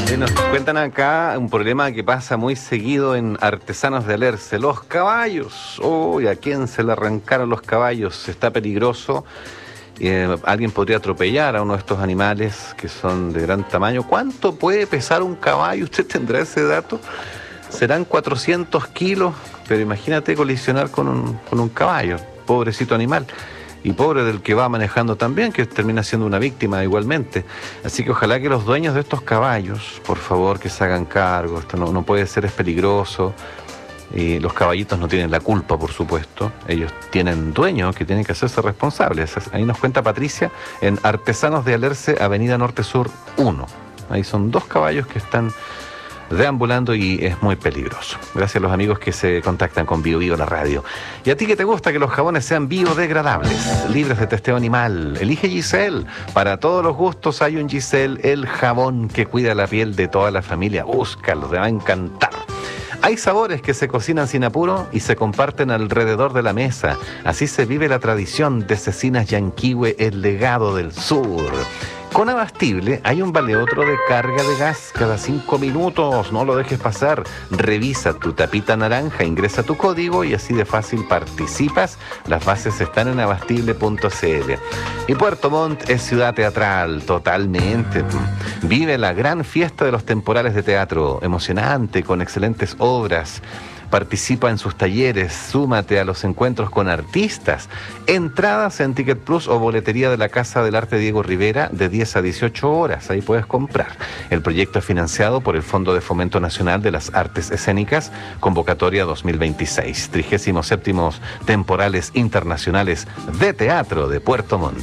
Nos cuentan acá un problema que pasa muy seguido en Artesanos de Alerce. Los caballos. Uy, ¿a quién se le arrancaron los caballos? Está peligroso. Alguien podría atropellar a uno de estos animales que son de gran tamaño. ¿Cuánto puede pesar un caballo? ¿Usted tendrá ese dato? Serán 400 kilos, pero imagínate colisionar con un caballo. Pobrecito animal. Y pobre del que va manejando también, que termina siendo una víctima igualmente. Así que ojalá que los dueños de estos caballos, por favor, que se hagan cargo. Esto no puede ser, es peligroso. Y los caballitos no tienen la culpa, por supuesto. Ellos tienen dueños que tienen que hacerse responsables. Ahí nos cuenta Patricia, en Artesanos de Alerce, Avenida Norte Sur 1. Ahí son 2 caballos que están deambulando y es muy peligroso. Gracias a los amigos que se contactan con Bio Bio, la radio. Y a ti que te gusta que los jabones sean biodegradables, libres de testeo animal, elige Giselle. Para todos los gustos hay un Giselle, el jabón que cuida la piel de toda la familia. Búscalo, te va a encantar. Hay sabores que se cocinan sin apuro y se comparten alrededor de la mesa. Así se vive la tradición de Cecinas Yanquihue, el legado del sur. Con Abastible hay un vale otro de carga de gas cada 5 minutos. No lo dejes pasar. Revisa tu tapita naranja, ingresa tu código y así de fácil participas. Las bases están en abastible.cl. Y Puerto Montt es ciudad teatral, totalmente. Vive la gran fiesta de los temporales de teatro, emocionante, con excelentes obras. Participa en sus talleres, súmate a los encuentros con artistas. Entradas en Ticket Plus o boletería de la Casa del Arte Diego Rivera de 10 a 18 horas. Ahí puedes comprar. El proyecto es financiado por el Fondo de Fomento Nacional de las Artes Escénicas, convocatoria 2026, 37º Temporales Internacionales de Teatro de Puerto Montt.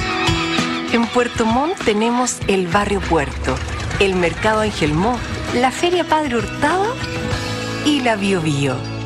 En Puerto Montt tenemos el Barrio Puerto, el Mercado Ángel Mo, la Feria Padre Hurtado y la Bio Bio.